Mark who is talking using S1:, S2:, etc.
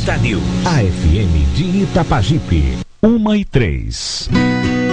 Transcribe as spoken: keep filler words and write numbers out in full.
S1: Costa News. A F M de Itapajipe. Uma e três.